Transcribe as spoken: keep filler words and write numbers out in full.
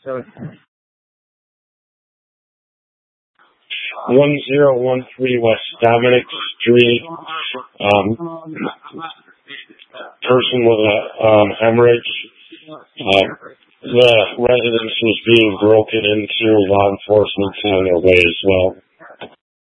one zero one three West Dominic Street. Um, person with a um, hemorrhage. Uh, the residence was being broken into. Law enforcement's on their way as well.